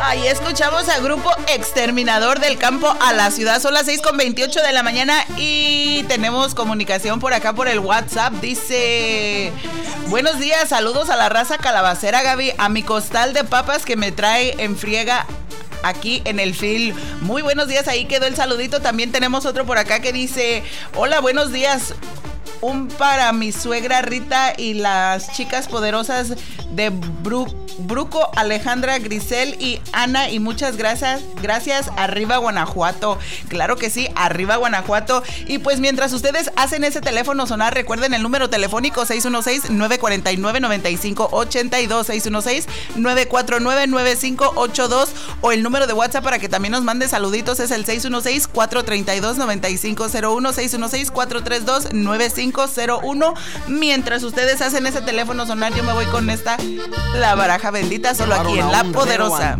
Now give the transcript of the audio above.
Ahí escuchamos a Grupo Exterminador del Campo a la Ciudad. Son las 6:28 de la mañana y tenemos comunicación por acá por el WhatsApp. Dice: buenos días, saludos a la raza calabacera, Gaby, a mi costal de papas que me trae en friega aquí en el film. Muy buenos días, ahí quedó el saludito. También tenemos otro por acá que dice: hola, buenos días. Un para mi suegra Rita y las chicas poderosas de Bruco, Alejandra, Grisel y Ana, y muchas gracias, arriba Guanajuato. Claro que sí, arriba Guanajuato. Y pues mientras ustedes hacen ese teléfono sonar, recuerden el número telefónico 616-949-9582, 616-949-9582, o el número de WhatsApp para que también nos mande saluditos es el 616-432-9501, 616-432-9501. Mientras ustedes hacen ese teléfono sonar, yo me voy con esta, la baraja bendita, solo aquí en La Poderosa.